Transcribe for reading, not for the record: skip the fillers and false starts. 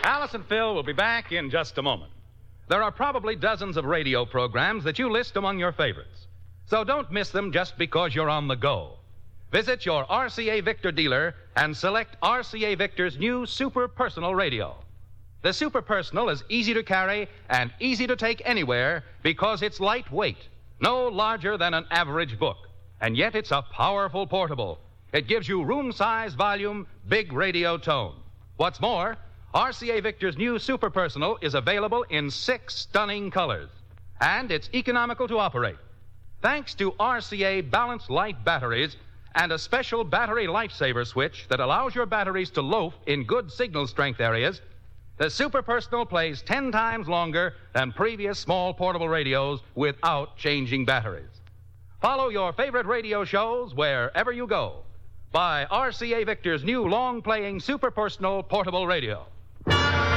Alice and Phil will be back in just a moment. There are probably dozens of radio programs that you list among your favorites. So don't miss them just because you're on the go. Visit your RCA Victor dealer and select RCA Victor's new Super Personal radio. The Super Personal is easy to carry and easy to take anywhere because it's lightweight, no larger than an average book. And yet it's a powerful portable. It gives you room-size volume, big radio tone. What's more, RCA Victor's new Super Personal is available in 6 stunning colors. And it's economical to operate. Thanks to RCA Balanced Light batteries and a special battery lifesaver switch that allows your batteries to loaf in good signal strength areas, the Super Personal plays 10 times longer than previous small portable radios without changing batteries. Follow your favorite radio shows wherever you go. Buy RCA Victor's new long-playing Super Personal portable radio.